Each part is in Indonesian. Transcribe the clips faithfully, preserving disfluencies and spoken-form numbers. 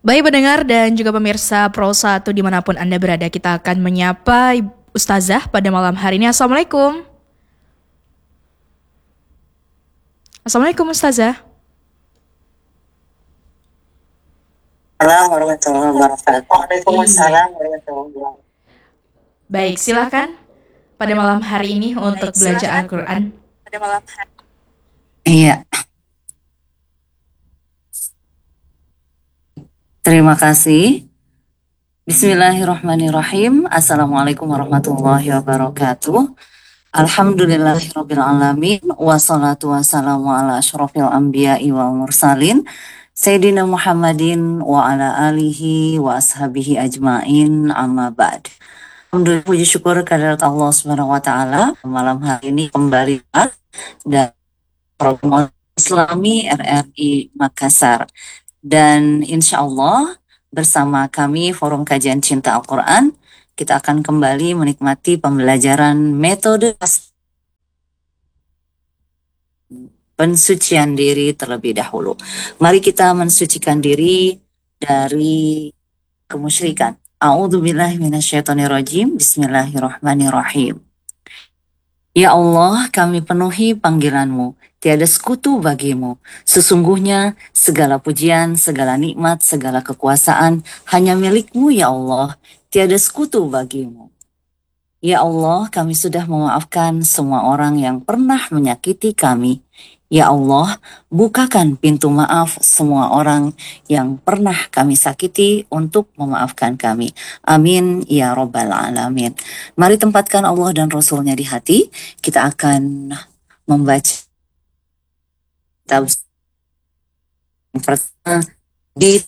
Baik pendengar dan juga pemirsa Pro satu dimanapun Anda berada, kita akan menyapa Ustazah pada malam hari ini. Assalamualaikum. Assalamualaikum Ustazah. Assalamualaikum warahmatullahi wabarakatuh. Waalaikumsalam warahmatullahi wabarakatuh. Baik, silakan pada malam hari ini untuk belajar Al-Quran. Pada malam hari. Iya. Terima kasih. Bismillahirrahmanirrahim. Assalamualaikum warahmatullahi wabarakatuh. Alhamdulillahirabbil alamin wassalatu wassalamu ala asyrofil anbiya'i wal mursalin Sayyidina Muhammadin wa ala alihi wa ashabihi ajmain amma ba'd. Alhamdulillah, puji syukur kehadirat Allah Subhanahu wa taala. Malam hari ini kembali dan program Islami R R I Makassar. Dan insya Allah bersama kami Forum Kajian Cinta Al-Quran, kita akan kembali menikmati pembelajaran metode pensucian diri terlebih dahulu. Mari kita mensucikan diri dari kemusyrikan. A'udzubillahi minasyaitonirrajim. Bismillahirrahmanirrahim. Ya Allah, kami penuhi panggilan-Mu. Tiada sekutu bagimu. Sesungguhnya segala pujian, segala nikmat, segala kekuasaan hanya milik-Mu ya Allah. Tiada sekutu bagimu. Ya Allah, kami sudah memaafkan semua orang yang pernah menyakiti kami. Ya Allah, bukakan pintu maaf semua orang yang pernah kami sakiti untuk memaafkan kami. Amin ya Rabbal Alamin. Mari tempatkan Allah dan Rasulnya di hati. Kita akan membaca kitab pertama di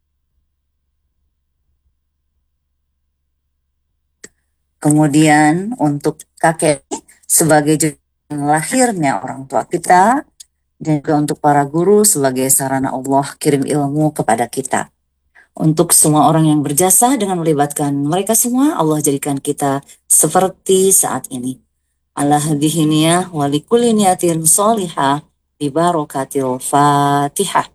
kemudian untuk kakek sebagai lahirnya orang tua kita, dan juga untuk para guru sebagai sarana Allah kirim ilmu kepada kita. Untuk semua orang yang berjasa dengan melibatkan mereka semua, Allah jadikan kita seperti saat ini. Ala hadhihi niyah wa likulli niyatin sholihah bi barakatil Fatihah.